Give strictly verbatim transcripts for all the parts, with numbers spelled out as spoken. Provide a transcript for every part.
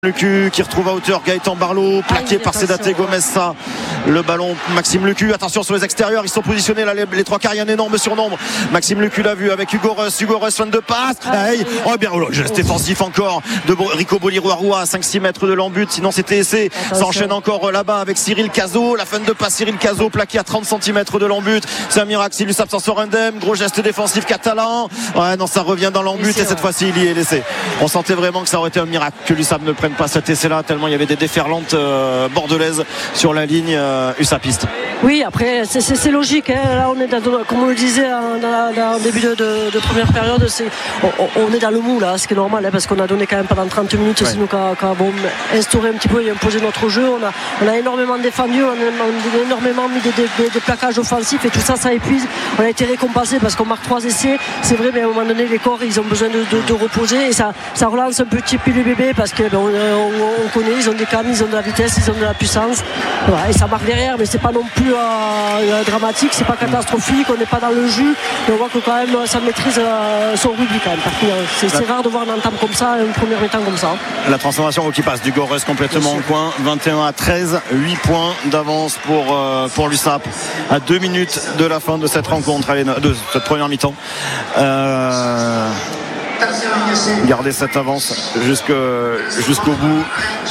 Lucu qui retrouve à hauteur Gaëtan Barlow, plaqué par Sédaté Gomez. Ça, le ballon Maxime Lucu, attention sur les extérieurs, ils sont positionnés là, les, les trois quarts, il y a un énorme surnombre. Maxime Lucu l'a vu avec Hugo Russ, Hugo Russ, fin de passe. Hey. Oh bien, oh, geste défensif encore de Rico Boliroaroua à cinq six mètres de l'embut, sinon c'était essai. Ça enchaîne encore là-bas avec Cyril Cazot, la fin de passe Cyril Cazot plaqué à trente centimètres de l'embut. C'est un miracle, si l'U S A P s'en sort indemne, gros geste défensif catalan. Ouais non, ça revient dans l'embut et cette ouais. fois-ci il y est laissé. On sentait vraiment que ça aurait été un miracle que l'U S A P ne prenne pas cet essai là, tellement il y avait des déferlantes euh, bordelaises sur la ligne euh, USAPiste. Oui, après c'est, c'est, c'est logique hein. Là on est dans, comme on le disait hein, dans, dans le début de, de, de première période, c'est, on, on est dans le mou là, ce qui est normal hein, parce qu'on a donné quand même pendant trente minutes, ouais. c'est nous qui avons bon, instauré un petit peu et imposé notre jeu. On a, on a énormément défendu, on a, on a énormément mis des, des, des plaquages offensifs et tout ça, ça épuise. On a été récompensé parce qu'on marque trois essais, c'est vrai, mais à un moment donné les corps ils ont besoin de, de, de reposer et ça, ça relance un petit peu le bébé parce que ben, on, on, on connaît, ils ont des cannes, ils ont de la vitesse, ils ont de la puissance voilà, et ça marque derrière, mais c'est pas non plus euh, dramatique, c'est pas catastrophique, on n'est pas dans le jus, mais on voit que quand même ça maîtrise euh, son rugby quand même. C'est, c'est rare de voir une entame comme ça, une première mi-temps comme ça. La transformation qui passe du Gorès complètement au coin, vingt et un à treize, huit points d'avance pour, euh, pour l'U S A P à deux minutes de la fin de cette rencontre, allez, de cette première mi-temps. Euh... Garder cette avance jusque, jusqu'au bout.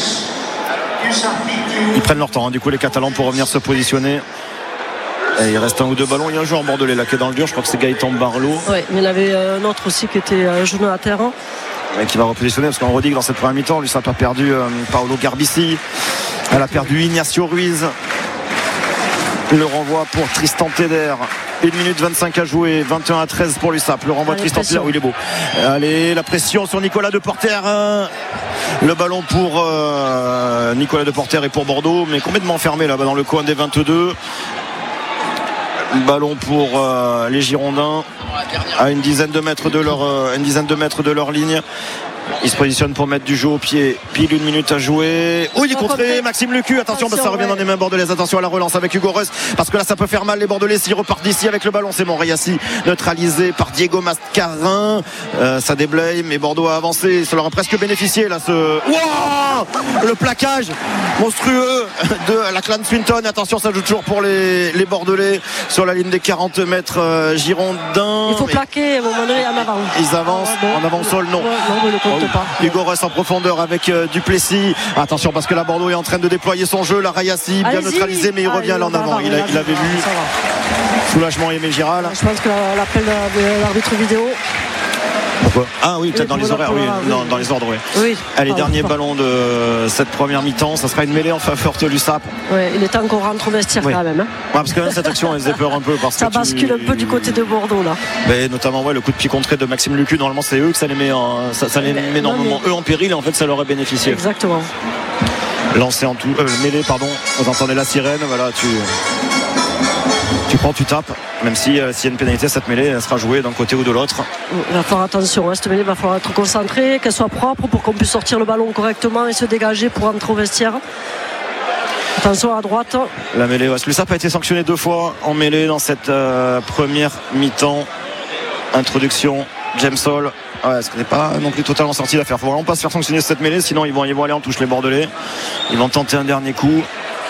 Ils prennent leur temps hein, du coup les Catalans pour revenir se positionner. Et il reste un ou deux ballons. Il y a un joueur bordelais là qui est dans le dur, je crois que c'est Gaëtan Barlow. Oui, mais il y en avait un autre aussi qui était euh, genou à terre et qui va repositionner parce qu'on redit que dans cette première mi-temps, lui ça n'a pas perdu euh, Paolo Garbici, elle a perdu Ignacio Ruiz. Le renvoi pour Tristan Teder, une minute vingt-cinq à jouer, vingt et un à treize pour l'U S A P. Le renvoi de Tristan Teder, oui il est beau. Allez, la pression sur Nicolas Deporter. Le ballon pour euh, Nicolas Deporter et pour Bordeaux, mais complètement fermé là-bas dans le coin des vingt-deux. Ballon pour euh, les Girondins à une dizaine de mètres de leur, euh, une dizaine de mètres de leur ligne. Il se positionne pour mettre du jeu au pied. Pile une minute à jouer. Oh il est contré Maxime Lucu. Attention, attention ça revient ouais. dans les mains bordelaises. Attention à la relance avec Hugo Russ parce que là ça peut faire mal les Bordelais s'ils repartent d'ici avec le ballon. C'est Monreassi neutralisé par Diego Mascarin. Euh, ça déblaye mais Bordeaux a avancé. Ça leur a presque bénéficié là ce. Wow le plaquage monstrueux de la clan Swinton. Attention ça joue toujours pour les, les Bordelais sur la ligne des quarante mètres euh, girondins. Il faut mais... plaquer à un moment donné en avant. Ils avancent ah, bon. en avant sol non. non, non Pas. Hugo Russ en profondeur avec euh, Duplessis. Attention parce que la Bordeaux est en train de déployer son jeu. La Rayassi bien Allez-y. neutralisé mais il ah, revient là en avant. Il, a, il avait vu. Soulagement Aimé Giral. Je pense que l'appel de l'arbitre vidéo. Pourquoi ah oui peut-être oui, dans les horaires oui, oui. Dans, dans les ordres oui. oui. Allez dernier ballon de cette première mi-temps. Ça sera une mêlée en faveur de l'U S A P. Oui, il est encore rentre au vestiaire oui. quand même hein. ouais, parce que même cette action elle faisait peur un peu parce ça que bascule tu... un peu du côté de Bordeaux là mais notamment ouais, le coup de pied contré de Maxime Lucu. Normalement c'est eux que ça les met en, ça, ça les mais, met énormément mais... eux en péril et en fait ça leur a bénéficié exactement. Lancé en tout euh, mêlée pardon. Vous entendez la sirène voilà tu tu prends, tu tapes, même si euh, s'il y a une pénalité, cette mêlée elle sera jouée d'un côté ou de l'autre. Il va falloir attention, hein, cette mêlée, il va falloir être concentré, qu'elle soit propre pour qu'on puisse sortir le ballon correctement et se dégager pour entrer au vestiaire. Attention à droite. La mêlée, ouais. Le S A P a été sanctionné deux fois en mêlée dans cette euh, première mi-temps. Introduction, James Hall. Ouais, ce n'est pas non plus totalement sorti d'affaire. Il ne faut vraiment pas se faire sanctionner cette mêlée, sinon ils vont, ils vont aller en touche les Bordelais. Ils vont tenter un dernier coup.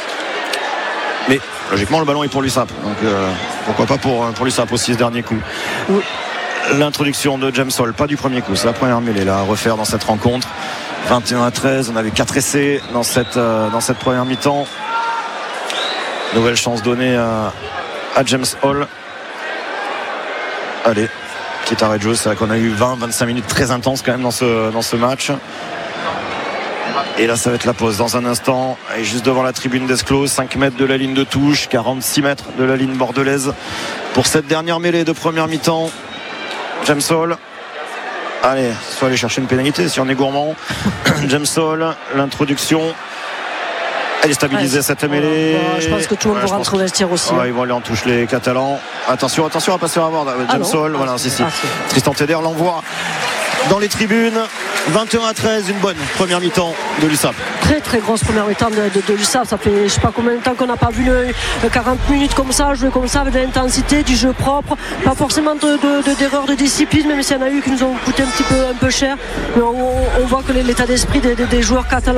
Mais logiquement le ballon est pour l'U S A P donc euh, pourquoi pas pour, pour l'U S A P aussi ce dernier coup. Oui. L'introduction de James Hall, pas du premier coup, c'est la première mêlée là à refaire dans cette rencontre. Vingt et un à treize, on avait quatre essais dans cette, euh, dans cette première mi-temps. Nouvelle chance donnée à, à James Hall. Allez, petit arrêt de jeu, c'est vrai qu'on a eu vingt à vingt-cinq minutes très intenses quand même dans ce, dans ce match. Et là ça va être la pause dans un instant. Et juste devant la tribune d'Esclos, cinq mètres de la ligne de touche, quarante-six mètres de la ligne bordelaise pour cette dernière mêlée de première mi-temps. James Hall. Allez, soit aller chercher une pénalité si on est gourmand. James Hall, l'introduction. Elle est stabilisée ouais, cette mêlée. Bon, je pense que tout le monde ouais, va rentrer au vestiaire aussi. Ouais, ils vont aller en touche les Catalans. Attention, attention à pas se faire avoir. James ah Hall, voilà, ah, si, si. Ah, Tristan Teder l'envoie dans les tribunes. vingt et un à treize, une bonne première mi-temps de l'U S A P. Très très grosse première mi-temps de, de, de l'U S A P. Ça fait je sais pas combien de temps qu'on n'a pas vu le, le quarante minutes comme ça, jouer comme ça avec de l'intensité, du jeu propre, pas forcément de, de, de, d'erreurs de discipline, même s'il y en a eu qui nous ont coûté un petit peu un peu cher. Mais on, on voit que l'état d'esprit des, des, des joueurs catalans